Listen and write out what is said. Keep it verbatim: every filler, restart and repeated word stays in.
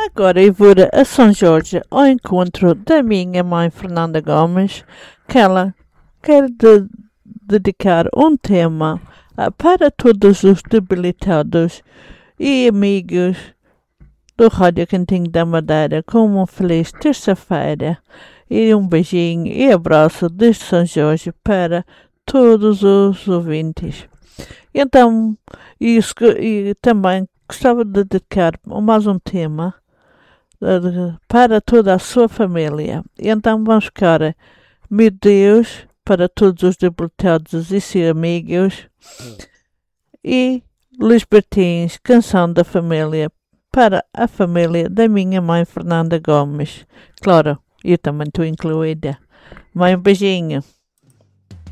Agora eu vou a São Jorge ao encontro da minha mãe Fernanda Gomes, que ela quer de- dedicar um tema ah, para todos os debilitados e amigos do Rádio Cantinho da Madeira, com uma feliz terça-feira e um beijinho e abraço desde São Jorge para todos os ouvintes. Então, isso que, e também gostava de dedicar mais um tema eh, para toda a sua família. E então vamos ficar, meu Deus, para todos os debilitados e seus amigos. E Luís Bertins, Canção da Família, para a família da minha mãe Fernanda Gomes. Claro, eu também estou incluída. Mãe, um beijinho.